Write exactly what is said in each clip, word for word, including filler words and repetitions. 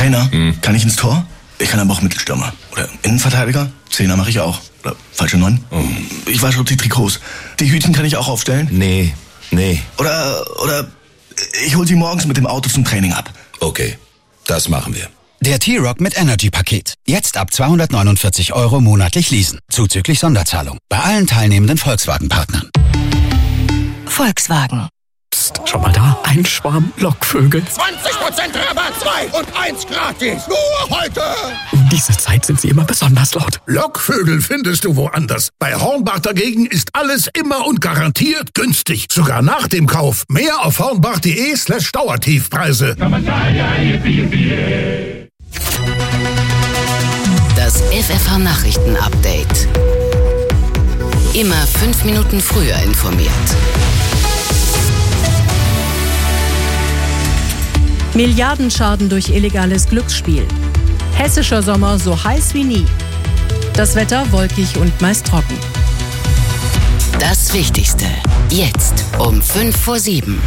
Trainer, Hm. kann ich ins Tor? Ich kann aber auch Mittelstürmer. Oder Innenverteidiger? Zehner mache ich auch. Oder falsche Neun? Oh. Ich wasche die Trikots. Die Hütchen kann ich auch aufstellen? Nee, nee. Oder, oder ich hol sie morgens mit dem Auto zum Training ab. Okay, das machen wir. Der T-Rock mit Energy-Paket. Jetzt ab zweihundertneunundvierzig Euro monatlich leasen. Zuzüglich Sonderzahlung. Bei allen teilnehmenden Volkswagen-Partnern. Volkswagen. Psst, schau mal da. Ein Schwarm Lockvögel. zwanzig Prozent Rabatt, zwei und eins gratis. Nur heute. Um diese Zeit sind sie immer besonders laut. Lockvögel findest du woanders. Bei Hornbach dagegen ist alles immer und garantiert günstig. Sogar nach dem Kauf. Mehr auf hornbach.de slash Dauertiefpreise. Das F F H-Nachrichten-Update. Immer fünf Minuten früher informiert. Milliardenschaden durch illegales Glücksspiel. Hessischer Sommer so heiß wie nie. Das Wetter wolkig und meist trocken. Das Wichtigste. Jetzt um fünf vor sieben.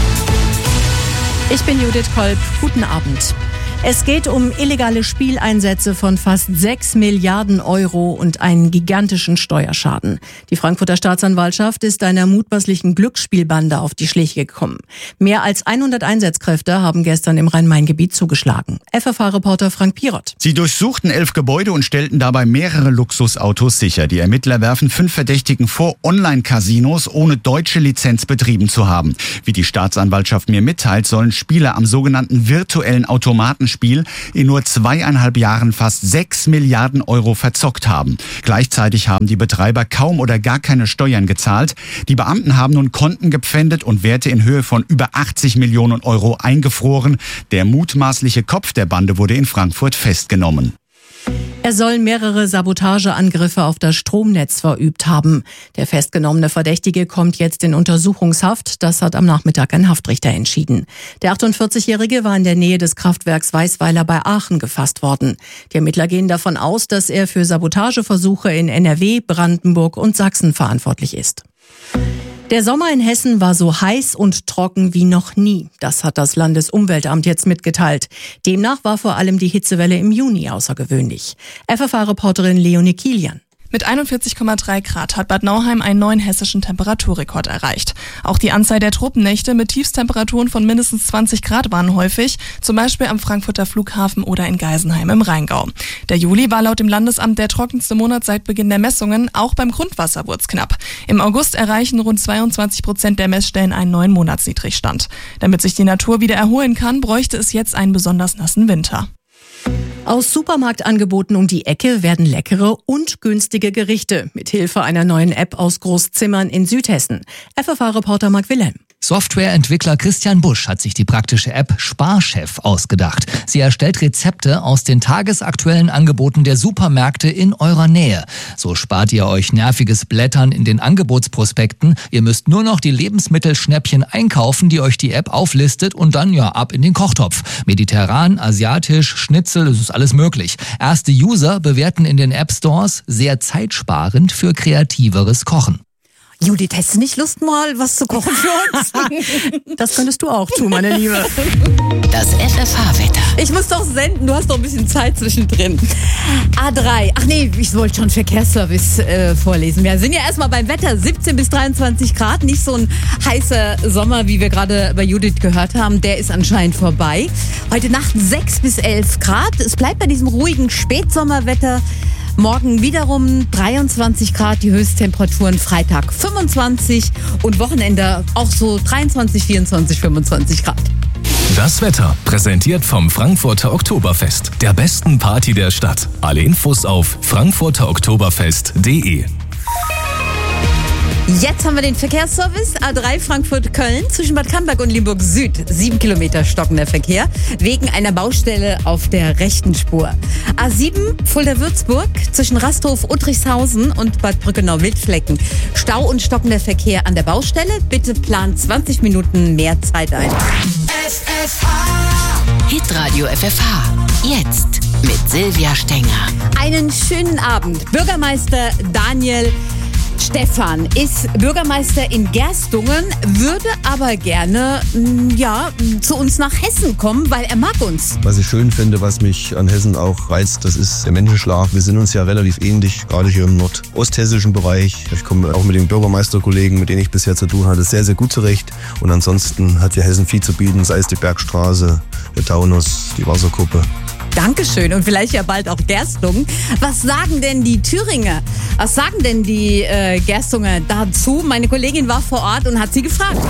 Ich bin Judith Kolb. Guten Abend. Es geht um illegale Spieleinsätze von fast sechs Milliarden Euro und einen gigantischen Steuerschaden. Die Frankfurter Staatsanwaltschaft ist einer mutmaßlichen Glücksspielbande auf die Schliche gekommen. Mehr als hundert Einsatzkräfte haben gestern im Rhein-Main-Gebiet zugeschlagen. F F H-Reporter Frank Pirot. Sie durchsuchten elf Gebäude und stellten dabei mehrere Luxusautos sicher. Die Ermittler werfen fünf Verdächtigen vor, Online-Casinos ohne deutsche Lizenz betrieben zu haben. Wie die Staatsanwaltschaft mir mitteilt, sollen Spieler am sogenannten virtuellen Automatenspiel in nur zweieinhalb Jahren fast sechs Milliarden Euro verzockt haben. Gleichzeitig haben die Betreiber kaum oder gar keine Steuern gezahlt. Die Beamten haben nun Konten gepfändet und Werte in Höhe von über achtzig Millionen Euro eingefroren. Der mutmaßliche Kopf der Bande wurde in Frankfurt festgenommen. Er soll mehrere Sabotageangriffe auf das Stromnetz verübt haben. Der festgenommene Verdächtige kommt jetzt in Untersuchungshaft. Das hat am Nachmittag ein Haftrichter entschieden. Der achtundvierzigjährige war in der Nähe des Kraftwerks Weißweiler bei Aachen gefasst worden. Die Ermittler gehen davon aus, dass er für Sabotageversuche in N R W, Brandenburg und Sachsen verantwortlich ist. Der Sommer in Hessen war so heiß und trocken wie noch nie. Das hat das Landesumweltamt jetzt mitgeteilt. Demnach war vor allem die Hitzewelle im Juni außergewöhnlich. F F H-Reporterin Leonie Kilian. Mit einundvierzig Komma drei Grad hat Bad Nauheim einen neuen hessischen Temperaturrekord erreicht. Auch die Anzahl der Tropennächte mit Tiefstemperaturen von mindestens zwanzig Grad waren häufig, zum Beispiel am Frankfurter Flughafen oder in Geisenheim im Rheingau. Der Juli war laut dem Landesamt der trockenste Monat seit Beginn der Messungen, auch beim Grundwasser wurde es knapp. Im August erreichen rund zweiundzwanzig Prozent der Messstellen einen neuen Monatsniedrigstand. Damit sich die Natur wieder erholen kann, bräuchte es jetzt einen besonders nassen Winter. Aus Supermarktangeboten um die Ecke werden leckere und günstige Gerichte mit Hilfe einer neuen App aus Großzimmern in Südhessen. F F H-Reporter Marc Wilhelm. Softwareentwickler Christian Busch hat sich die praktische App Sparchef ausgedacht. Sie erstellt Rezepte aus den tagesaktuellen Angeboten der Supermärkte in eurer Nähe. So spart ihr euch nerviges Blättern in den Angebotsprospekten. Ihr müsst nur noch die Lebensmittelschnäppchen einkaufen, die euch die App auflistet, und dann ja ab in den Kochtopf. Mediterran, asiatisch, Schnitzel, das ist alles möglich. Erste User bewerten in den App Stores sehr zeitsparend für kreativeres Kochen. Judith, hättest du nicht Lust, mal was zu kochen für uns? Das könntest du auch tun, meine Liebe. Das F F H-Wetter. Ich muss doch senden, du hast doch ein bisschen Zeit zwischendrin. A drei, ach nee, ich wollte schon Verkehrsservice äh, vorlesen. Wir sind ja erstmal beim Wetter, siebzehn bis dreiundzwanzig Grad. Nicht so ein heißer Sommer, wie wir gerade bei Judith gehört haben. Der ist anscheinend vorbei. Heute Nacht sechs bis elf Grad. Es bleibt bei diesem ruhigen Spätsommerwetter. Morgen wiederum dreiundzwanzig Grad, die Höchsttemperaturen, Freitag fünfundzwanzig und Wochenende auch so dreiundzwanzig, vierundzwanzig, fünfundzwanzig Grad. Das Wetter präsentiert vom Frankfurter Oktoberfest, der besten Party der Stadt. Alle Infos auf frankfurter oktoberfest punkt de. Jetzt haben wir den Verkehrsservice A drei Frankfurt-Köln zwischen Bad Camberg und Limburg Süd. Sieben Kilometer stockender Verkehr wegen einer Baustelle auf der rechten Spur. A sieben Fulda-Würzburg zwischen Rasthof, Uttrichshausen und Bad Brückenau-Wildflecken. Stau und stockender Verkehr an der Baustelle. Bitte plant zwanzig Minuten mehr Zeit ein. F F H. Hitradio F F H. Jetzt mit Silvia Stenger. Einen schönen Abend. Bürgermeister Daniel Stefan ist Bürgermeister in Gerstungen, würde aber gerne mh, ja, zu uns nach Hessen kommen, weil er mag uns. Was ich schön finde, was mich an Hessen auch reizt, das ist der Menschenschlag. Wir sind uns ja relativ ähnlich, gerade hier im nordosthessischen Bereich. Ich komme auch mit den Bürgermeisterkollegen, mit denen ich bisher zu tun hatte, sehr, sehr gut zurecht. Und ansonsten hat ja Hessen viel zu bieten, sei es die Bergstraße, der Taunus, die Wasserkuppe. Dankeschön und vielleicht ja bald auch Gerstungen. Was sagen denn die Thüringer? Was sagen denn die äh, Gerstunger dazu? Meine Kollegin war vor Ort und hat sie gefragt.